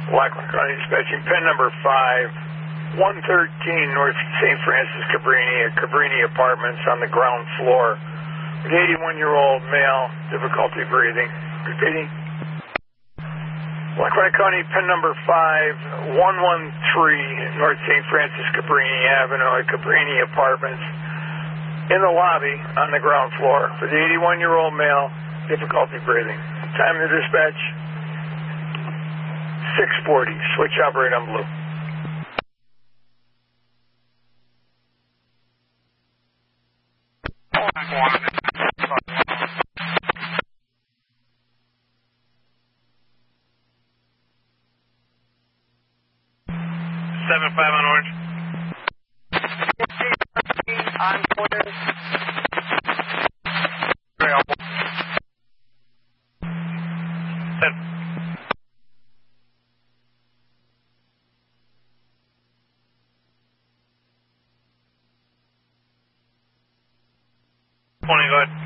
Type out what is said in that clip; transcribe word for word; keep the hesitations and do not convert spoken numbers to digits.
Lachlan County Dispatching, pen number five, one thirteen North Saint Francis Cabrini at Cabrini Apartments on the ground floor. An eighty-one-year-old male, difficulty breathing. Repeating. Lachlan County, pen number five, one one three North Saint Francis Cabrini Avenue at Cabrini Apartments in the lobby on the ground floor for the eighty-one-year-old male, difficulty breathing. Time to dispatch, six forty. Switch operate on blue. seven five on orange. On quarters. twenty, go ahead.